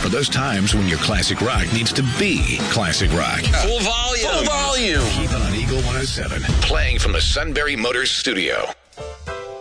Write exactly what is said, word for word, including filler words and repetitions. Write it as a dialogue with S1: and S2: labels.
S1: for those times when your classic rock needs to be classic rock.
S2: Full volume.
S3: Full volume.
S1: Keep it on Eagle one oh seven, playing from the Sunbury Motors studio.